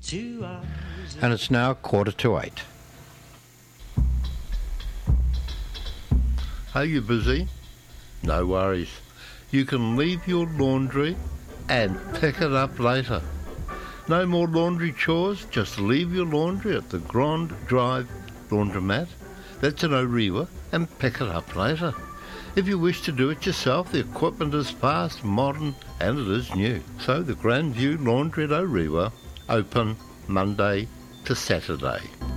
And it's now 7:45. Are you busy? No worries. You can leave your laundry and pick it up later. No more laundry chores, just leave your laundry at the Grand Drive laundromat. That's in Orewa, and pick it up later. If you wish to do it yourself, the equipment is fast, modern, and it is new. So the Grandview Laundry at Orewa, open Monday to Saturday.